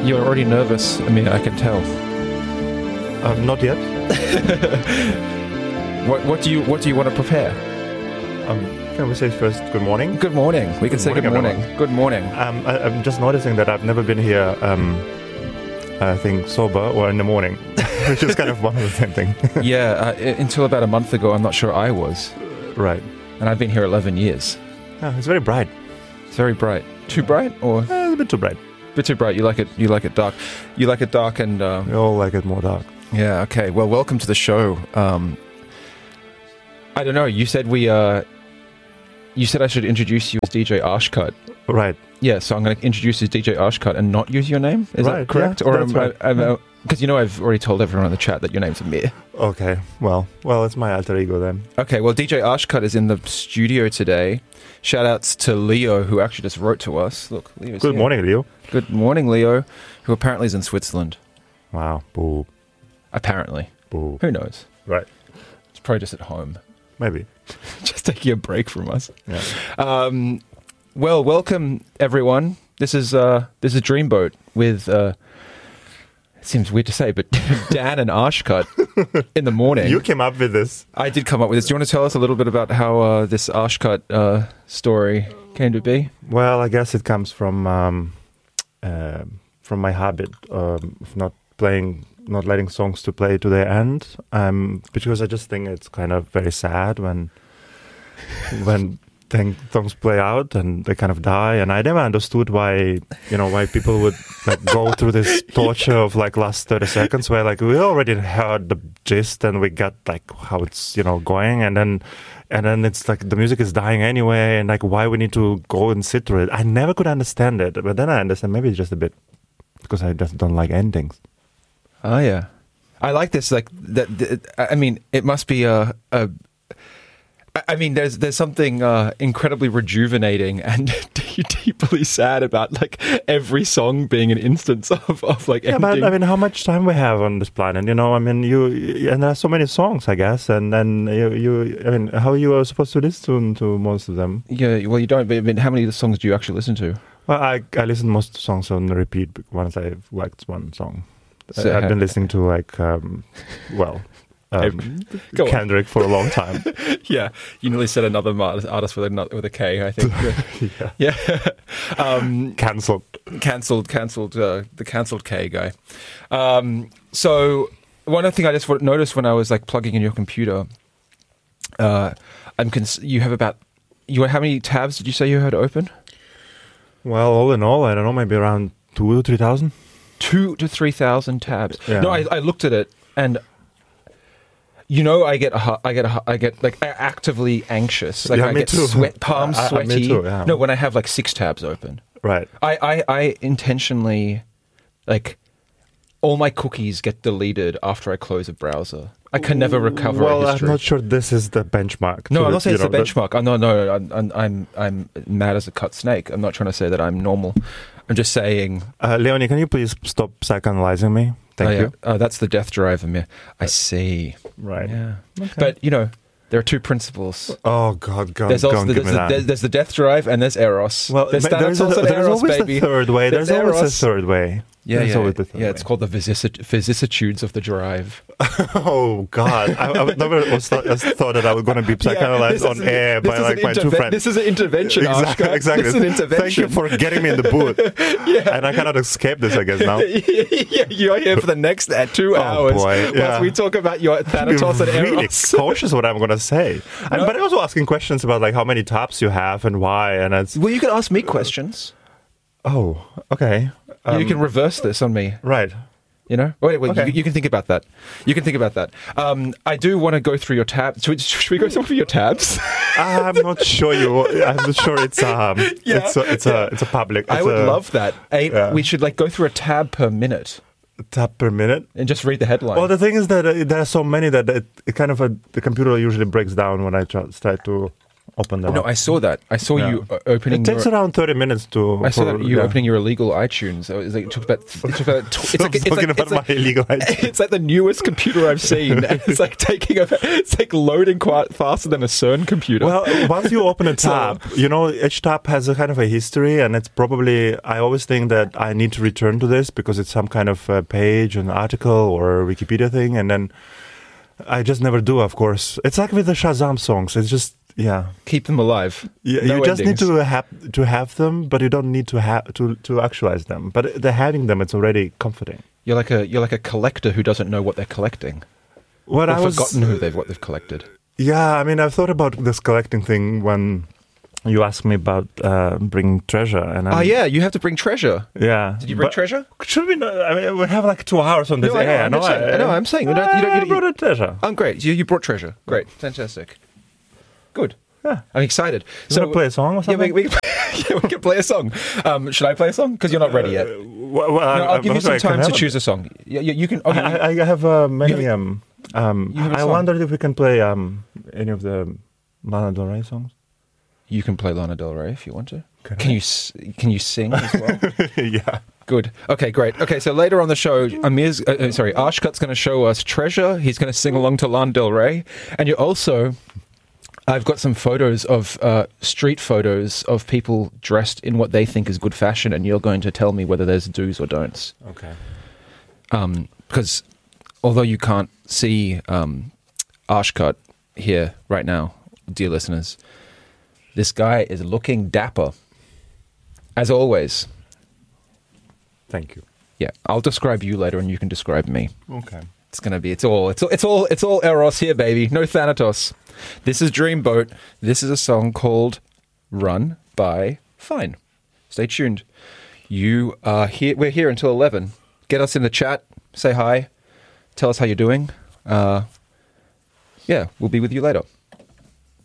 You're already nervous. I mean, I can tell. Not yet. What do you want to prepare? Can we say first good morning? Good morning. We can say good morning. Good morning. I'm just noticing that I've never been here, I think, sober or in the morning, which is kind of one of the same thing. Yeah, until about a month ago, I'm not sure I was. Right. And I've been here 11 years. Oh, it's very bright. It's very bright. Too bright, or It's a bit too bright. bit too bright? You like it dark. You like it dark, and We all like it more dark. yeah. Okay. Well, welcome to the show. I don't know. You said you said I should introduce you as DJ Ashcut. Right. Yeah, so I'm going to introduce you as DJ Ashcut and not use your name. Is Right, that correct? yeah, Or that's right. because I've already told everyone in the chat that your name's Amir. Okay. Well, it's my alter ego then. Okay, well, DJ Ashcut is in the studio today. Shout outs to Leo, who actually just wrote to us. Look, Leo's Good here. morning, Leo. Good morning, Leo, who apparently is in Switzerland. Wow. Boo. Apparently. Boo. Who knows? Right. It's probably just at home. Maybe. Just taking a break from us. Yeah. Well, welcome everyone. This is Dreamboat with it seems weird to say, but Dan and Ashcut in the morning. You came up with this. I did come up with this. Do you want to tell us a little bit about how this Ashcut story came to be? Well, I guess it comes from my habit of not letting songs to play to their end, because I just think it's kind of very sad when songs play out and they kind of die. And I never understood why people would like go through this torture of like last 30 seconds where like we already heard the gist and we got like how it's going, and then it's like the music is dying anyway, and like why we need to go and sit through it. I never could understand it, but then I understand maybe it's just a bit because I just don't like endings. Oh yeah, I like this. Like that. I mean, it must be I mean, there's something incredibly rejuvenating and deeply sad about like every song being an instance of like Yeah, ending. but I mean, how much time we have on this planet? I mean, and there are so many songs, I guess, and then I mean, how you are supposed to listen to most of them? Yeah, well, you don't. But I mean, how many of the songs do you actually listen to? Well, I listen to most songs on repeat once I've liked one song. So, I've been listening to like, Go on. Kendrick for a long time. Yeah, you nearly said another artist with a K, I think. Yeah. Yeah. Cancelled. Cancelled. The cancelled K guy. So one thing I just noticed when I was like plugging in your computer, you have how many tabs did you say you had open? Well, all in all, I don't know, maybe around 2,000 to 3,000. 2,000 to 3,000 tabs. Yeah. No, I looked at it and. I get like actively anxious. Like Yeah, I me get too. palms Me sweaty. too, yeah. No, when I have like 6 tabs open. Right. I intentionally like all my cookies get deleted after I close a browser. I can never recover. Well, a history. I'm not sure this is the benchmark. No, I'm not saying it's the benchmark. I'm mad as a cut snake. I'm not trying to say that I'm normal. I'm just saying. Leonie, can you please stop psychoanalyzing me? Thank you. Oh, that's the death drive in me. I see. Right. Yeah. Okay. But there are 2 principles. Oh God, There's the death drive and there's Eros. Well, there's there's Eros, always baby. the third way. There's always a third way. Yeah, There's yeah, always the third way. It's called the vicissitudes of the drive. Oh God, I would never thought that I was going to be psychoanalyzed on air by like my 2 friends. This is an intervention, Ashka. Exactly. This is an intervention. Thank you for getting me in the booth. Yeah. And I cannot escape this, I guess now. Yeah, you're here for the next 2 hours boy, yeah. whilst we talk about your Thanatos and really Eros. cautious what I'm going to say. But I'm also asking questions about like how many tabs you have and why. And it's Well, you can ask me questions. oh, okay. You can reverse this on me. Right. Wait, Okay. you can think about that. I do want to go through your tabs. Should we go through your tabs? I'm not sure I'm not sure it's it's a public. I would love that. Yeah. We should like go through a tab per minute tab per minute. and just read the headline. Well, the thing is that there are so many that it kind of the computer usually breaks down when I try to open them No, up. I saw that. I saw Yeah. you opening. It takes your, around 30 minutes to. I saw that you yeah. opening your illegal iTunes. So it took about. Talking about my illegal iTunes. It's like the newest computer I've seen. And it's like it's like loading quite faster than a CERN computer. Well, once you open a tab, each tab has a kind of a history, and it's probably, I always think that I need to return to this because it's some kind of page, an article, or Wikipedia thing, and then I just never do, of course. It's like with the Shazam songs. It's just, yeah. Keep them alive. Yeah, No you just endings. need to have them, but you don't need to actualize them. But the having them, it's already comforting. You're like a collector who doesn't know what they're collecting. What Or I was forgotten what they've collected. Yeah, I mean, I've thought about this collecting thing when you asked me about bringing treasure. And Oh yeah, you have to bring treasure. yeah. Did you bring But treasure? Should we not? I mean, we have like 2 hours on this. No, I know, Yeah, I'm just saying. I know, I'm saying. You don't- I brought a treasure. Oh, great. You brought treasure. Great. Fantastic. Good. Yeah. I'm excited. You wanna play a song or Yeah, something? we can play a song. Should I play a song? Because you're not ready yet. Well, No, I'll give you some time to choose. choose a song. You can. Okay, I have many. have a I song? wondered if we can play any of the Lana Del Rey songs. you can play Lana Del Rey if you want to. Can Can I? you can you sing as well? Yeah. Good. Okay, great. Okay, so later on the show, Ashkut's going to show us Treasure. He's going to sing along to Lana Del Rey, and I've got some photos of street photos of people dressed in what they think is good fashion, and you're going to tell me whether there's do's or don'ts. Okay. Because although you can't see Ashkut here right now, dear listeners, this guy is looking dapper, as always. Thank you. Yeah, I'll describe you later, and you can describe me. Okay. It's gonna be. It's all Eros here, baby. No Thanatos. This is Dreamboat. This is a song called "Run" by Fine. Stay tuned. You are here. We're here until 11. Get us in the chat. Say hi. Tell us how you're doing. Yeah, we'll be with you later.